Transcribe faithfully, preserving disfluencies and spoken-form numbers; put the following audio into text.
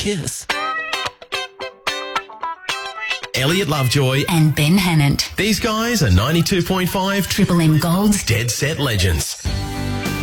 Kiss. Elliot Lovejoy and Ben Hannant. These guys are ninety-two point five Triple M Gold's Dead Set Legends.